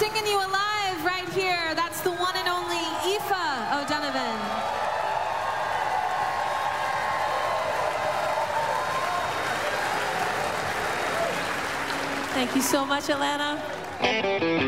singing you alive right here. That's the one and only Aoife O'Donovan. Thank you so much, Alanna.